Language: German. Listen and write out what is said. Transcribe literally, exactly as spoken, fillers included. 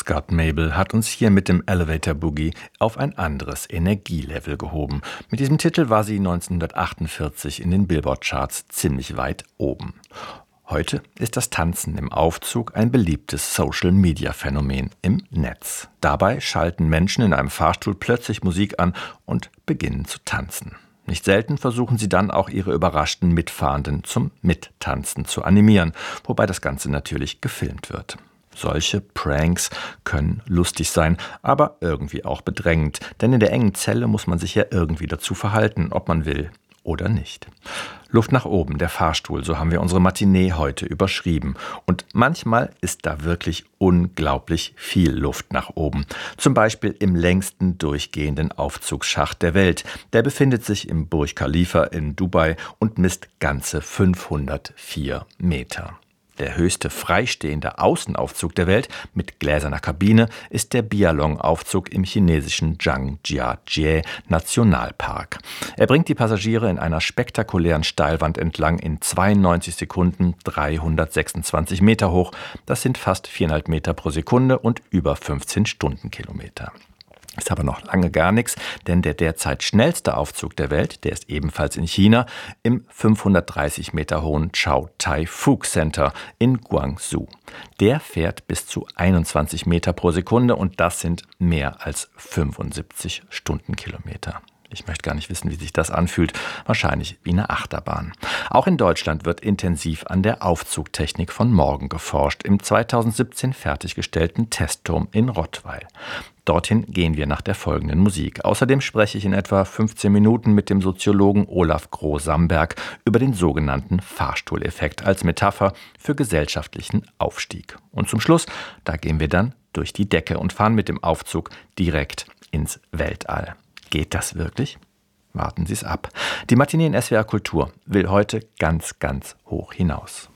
Scott Mabel hat uns hier mit dem Elevator Boogie auf ein anderes Energielevel gehoben. Mit diesem Titel war sie neunzehnhundertachtundvierzig in den Billboard-Charts ziemlich weit oben. Heute ist das Tanzen im Aufzug ein beliebtes Social-Media-Phänomen im Netz. Dabei schalten Menschen in einem Fahrstuhl plötzlich Musik an und beginnen zu tanzen. Nicht selten versuchen sie dann auch ihre überraschten Mitfahrenden zum Mittanzen zu animieren, wobei das Ganze natürlich gefilmt wird. Solche Pranks können lustig sein, aber irgendwie auch bedrängend, denn in der engen Zelle muss man sich ja irgendwie dazu verhalten, ob man will oder nicht. Luft nach oben, der Fahrstuhl, so haben wir unsere Matinee heute überschrieben. Und manchmal ist da wirklich unglaublich viel Luft nach oben. Zum Beispiel im längsten durchgehenden Aufzugsschacht der Welt. Der befindet sich im Burj Khalifa in Dubai und misst ganze fünfhundertvier Meter. Der höchste freistehende Außenaufzug der Welt mit gläserner Kabine ist der Bialong-Aufzug im chinesischen Zhangjiajie Nationalpark. Er bringt die Passagiere in einer spektakulären Steilwand entlang in zweiundneunzig Sekunden dreihundertsechsundzwanzig Meter hoch. Das sind fast viereinhalb Meter pro Sekunde und über fünfzehn Stundenkilometer. Ist aber noch lange gar nichts, denn der derzeit schnellste Aufzug der Welt, der ist ebenfalls in China, im fünfhundertdreißig Meter hohen Chow Tai Fook Center in Guangzhou. Der fährt bis zu einundzwanzig Meter pro Sekunde und das sind mehr als fünfundsiebzig Stundenkilometer. Ich möchte gar nicht wissen, wie sich das anfühlt. Wahrscheinlich wie eine Achterbahn. Auch in Deutschland wird intensiv an der Aufzugtechnik von morgen geforscht, im zweitausendsiebzehn fertiggestellten Testturm in Rottweil. Dorthin gehen wir nach der folgenden Musik. Außerdem spreche ich in etwa fünfzehn Minuten mit dem Soziologen Olaf Groh-Samberg über den sogenannten Fahrstuhleffekt als Metapher für gesellschaftlichen Aufstieg. Und zum Schluss, da gehen wir dann durch die Decke und fahren mit dem Aufzug direkt ins Weltall. Geht das wirklich? Warten Sie es ab. Die Matinee in S W R Kultur will heute ganz, ganz hoch hinaus.